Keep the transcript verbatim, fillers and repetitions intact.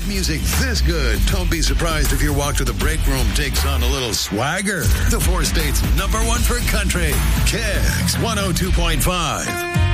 With music this good, don't be surprised if your walk to the break room takes on a little swagger. The four states' number one for country, Kicks one oh two point five.